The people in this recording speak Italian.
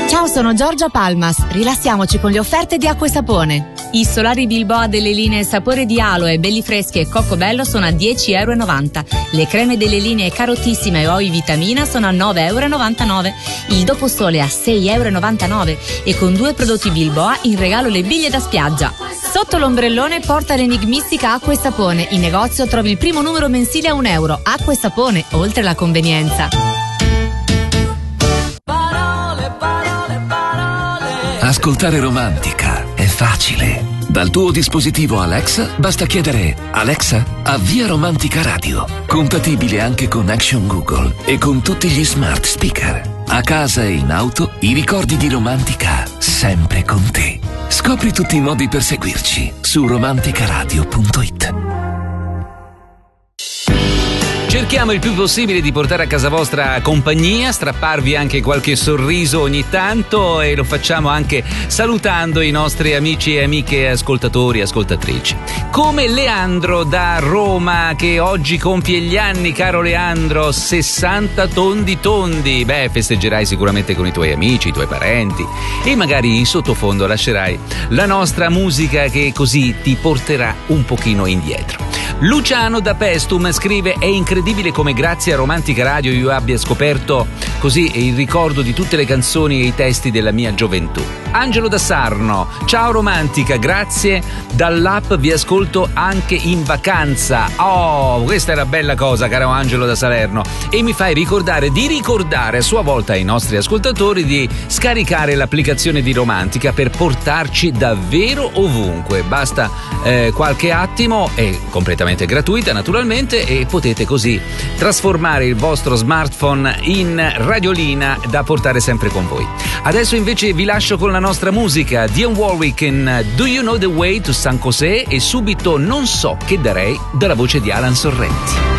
Ciao, sono Giorgia Palmas. Rilassiamoci con le offerte di Acqua e Sapone. I solari Bilboa delle linee Sapore di Aloe, Belli Freschi e Coccobello sono a €10,90. Le creme delle linee Carotissima e Oi Vitamina sono a €9,99. Il Doposole a €6,99 e con 2 prodotti Bilboa in regalo le biglie da spiaggia. Sotto l'ombrellone porta l'enigmistica Acqua e Sapone. In negozio trovi il primo numero mensile a €1. Acqua e Sapone, oltre la convenienza. Ascoltare Romantica è facile. Dal tuo dispositivo Alexa basta chiedere: Alexa, avvia Romantica Radio. Compatibile anche con Action Google e con tutti gli smart speaker. A casa e in auto, i ricordi di Romantica sempre con te. Scopri tutti i modi per seguirci su romanticaradio.it. Cerchiamo il più possibile di portare a casa vostra compagnia, strapparvi anche qualche sorriso ogni tanto, e lo facciamo anche salutando i nostri amici e amiche ascoltatori e ascoltatrici. Come Leandro da Roma, che oggi compie gli anni. Caro Leandro, 60 tondi. Beh, festeggerai sicuramente con i tuoi amici, i tuoi parenti, e magari in sottofondo lascerai la nostra musica che così ti porterà un pochino indietro. Luciano da Pestum scrive: è incredibile come grazie a Romantica Radio io abbia scoperto così il ricordo di tutte le canzoni e i testi della mia gioventù. Angelo da Sarno: ciao Romantica, grazie dall'app vi ascolto anche in vacanza. Oh, questa è una bella cosa, caro Angelo da Salerno, e mi fai ricordare di ricordare a sua volta ai nostri ascoltatori di scaricare l'applicazione di Romantica per portarci davvero ovunque. Basta qualche attimo, è completamente gratuita naturalmente, e potete così trasformare il vostro smartphone in radiolina da portare sempre con voi. Adesso invece vi lascio con la nostra musica, Dionne Warwick in Do You Know The Way to San José, e subito Non so che darei dalla voce di Alan Sorrenti.